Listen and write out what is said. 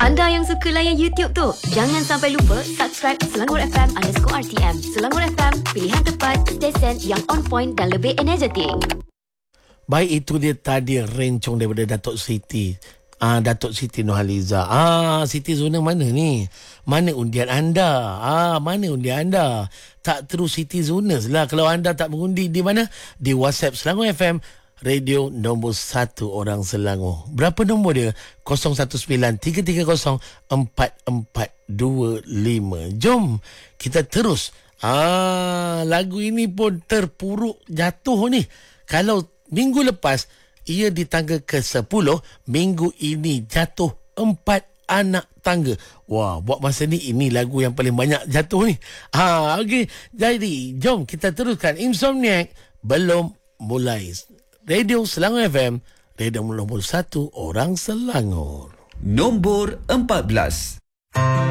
Anda yang suka layan YouTube tu, jangan sampai lupa subscribe Selangor FM_RTM. Selangor FM, pilihan tepat, stesen yang on point dan lebih energetik. Baik, itu dia tadi rencong daripada Datuk Siti. Datuk Siti Nurhaliza. Siti Zona mana ni? Mana undian anda? Mana undian anda? Tak terus Siti Zona lah. Kalau anda tak mengundi di mana? Di WhatsApp Selangor FM, radio nombor 1 orang Selangor. Berapa nombor dia? 019-330-4425. Jom kita terus. Lagu ini pun terpuruk jatuh ni. Kalau minggu lepas ia di tangga ke-10, minggu ini jatuh 4 anak tangga. Wah, buat masa ni ini lagu yang paling banyak jatuh ni. Okey. Jadi, jom kita teruskan. Insomniac belum mulai. Radio Selangor FM, radio nombor 1 orang Selangor. Nombor 14.